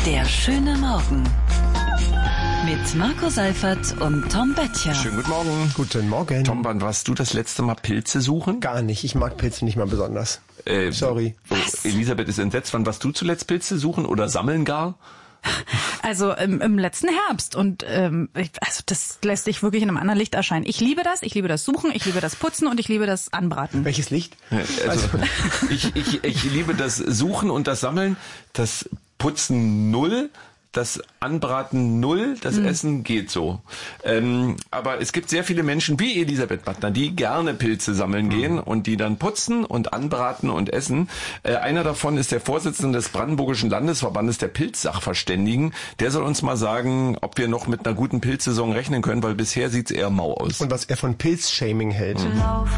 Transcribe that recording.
Der schöne Morgen. Mit Marco Seifert und Tom Böttcher. Schönen guten Morgen. Guten Morgen. Tom, wann warst du das letzte Mal Pilze suchen? Gar nicht. Ich mag Pilze nicht mal besonders. Sorry. Elisabeth ist entsetzt. Wann warst du zuletzt Pilze suchen oder sammeln gar? Also im letzten Herbst und also das lässt sich wirklich in einem anderen Licht erscheinen. Ich liebe das Suchen, ich liebe das Putzen und ich liebe das Anbraten. Welches Licht? Also, ich liebe das Suchen und das Sammeln, das Putzen 0, das Anbraten 0, das Essen geht so. Aber es gibt sehr viele Menschen wie Elisabeth Battner, die gerne Pilze sammeln gehen und die dann putzen und anbraten und essen. Einer davon ist der Vorsitzende des Brandenburgischen Landesverbandes der Pilzsachverständigen. Der soll uns mal sagen, ob wir noch mit einer guten Pilzsaison rechnen können, weil bisher sieht's eher mau aus. Und was er von Pilzshaming hält.